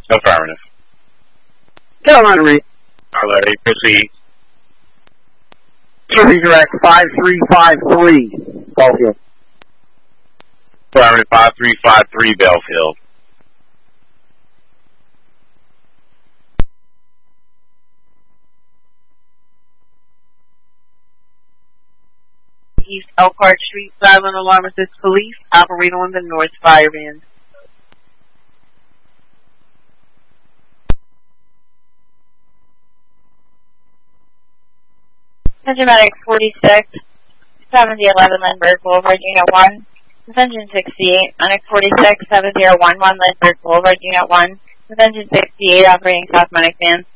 Affirmative. Carolina Reed. Larry, proceed. Redirect 5353, Belfield. Affirmative, 5353 Belfield. East Elkhart Street, silent alarm assist police, operate on the North Fire Band. Attention Medic 46, 7011 Lindbergh Boulevard, Unit 1. Attention 68, Medic 46, 7011 Lindbergh Boulevard, Unit 1. Attention 68, operating South Medic Van.